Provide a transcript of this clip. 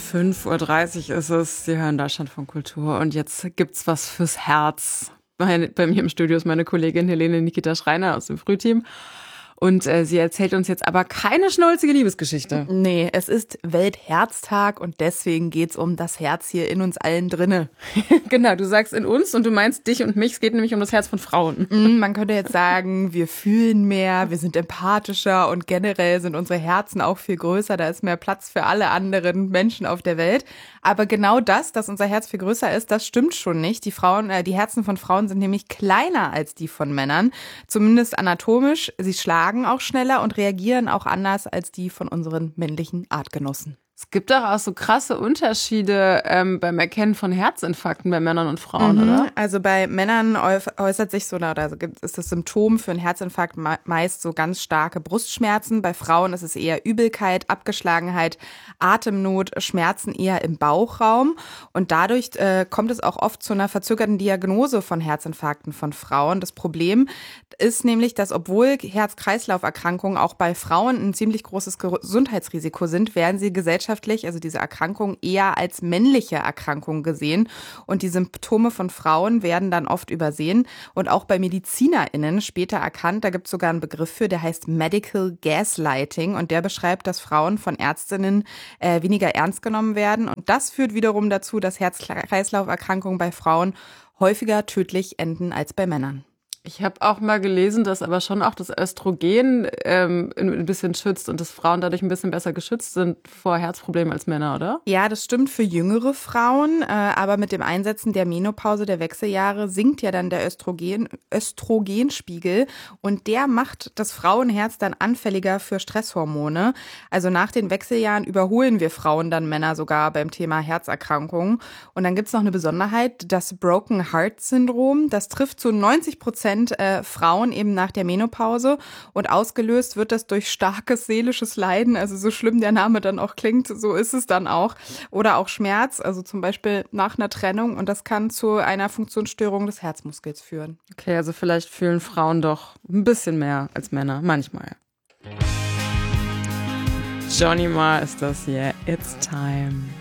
5:30 Uhr ist es. Sie hören Deutschlandfunk Kultur und jetzt gibt's was fürs Herz. Bei mir im Studio ist meine Kollegin Helene Nikita Schreiner aus dem Frühteam. Und sie erzählt uns jetzt aber keine schnulzige Liebesgeschichte. Nee, es ist Weltherztag und deswegen geht's um das Herz hier in uns allen drinne. Genau, du sagst in uns und du meinst dich und mich. Es geht nämlich um das Herz von Frauen. Man könnte jetzt sagen, wir fühlen mehr, wir sind empathischer und generell sind unsere Herzen auch viel größer. Da ist mehr Platz für alle anderen Menschen auf der Welt. Aber genau das, dass unser Herz viel größer ist, das stimmt schon nicht. Die Herzen von Frauen sind nämlich kleiner als die von Männern. Zumindest anatomisch. Sie schlagen auch schneller und reagieren auch anders als die von unseren männlichen Artgenossen. Es gibt doch auch so krasse Unterschiede beim Erkennen von Herzinfarkten bei Männern und Frauen, oder? Also bei Männern äußert sich ist das Symptom für einen Herzinfarkt meist so ganz starke Brustschmerzen. Bei Frauen ist es eher Übelkeit, Abgeschlagenheit, Atemnot, Schmerzen eher im Bauchraum. Und dadurch kommt es auch oft zu einer verzögerten Diagnose von Herzinfarkten von Frauen. Das Problem ist nämlich, dass obwohl Herz-Kreislauf-Erkrankungen auch bei Frauen ein ziemlich großes Gesundheitsrisiko sind, werden sie gesellschaftlich, also diese Erkrankung, eher als männliche Erkrankung gesehen. Und die Symptome von Frauen werden dann oft übersehen und auch bei MedizinerInnen später erkannt. Da gibt es sogar einen Begriff für, der heißt Medical Gaslighting und der beschreibt, dass Frauen von Ärztinnen weniger ernst genommen werden. Und das führt wiederum dazu, dass Herz-Kreislauf-Erkrankungen bei Frauen häufiger tödlich enden als bei Männern. Ich habe auch mal gelesen, dass aber schon auch das Östrogen ein bisschen schützt und dass Frauen dadurch ein bisschen besser geschützt sind vor Herzproblemen als Männer, oder? Ja, das stimmt für jüngere Frauen, aber mit dem Einsetzen der Menopause, der Wechseljahre, sinkt ja dann der Östrogenspiegel und der macht das Frauenherz dann anfälliger für Stresshormone. Also nach den Wechseljahren überholen wir Frauen dann Männer sogar beim Thema Herzerkrankungen. Und dann gibt's noch eine Besonderheit, das Broken Heart Syndrom. Das trifft zu 90% Frauen eben nach der Menopause und ausgelöst wird das durch starkes seelisches Leiden, also so schlimm der Name dann auch klingt, so ist es dann auch. Oder auch Schmerz, also zum Beispiel nach einer Trennung und das kann zu einer Funktionsstörung des Herzmuskels führen. Okay, also vielleicht fühlen Frauen doch ein bisschen mehr als Männer, manchmal. Johnny Marr ist das, yeah, it's time.